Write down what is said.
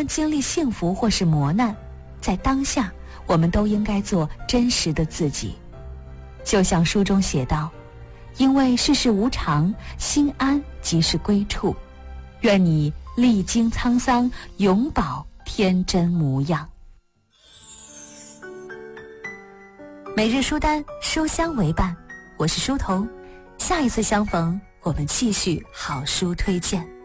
论经历幸福或是磨难，在当下我们都应该做真实的自己。就像书中写道，因为世事无常，心安即是归处。愿你历经沧桑，永葆天真模样。每日书单，书香为伴，我是书童。下一次相逢，我们继续好书推荐。